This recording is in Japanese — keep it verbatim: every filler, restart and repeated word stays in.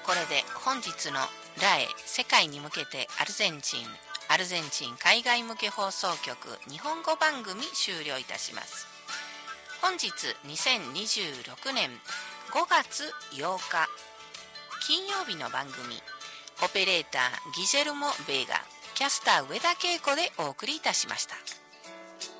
これで本日のラエ世界に向けてアルゼンチンアルゼンチン海外向け放送局日本語番組終了いたします。本日にせんにじゅうろくねんごがつようか金曜日の番組、オペレーターギジェルモ・ベーガ、キャスター上田恵子でお送りいたしました。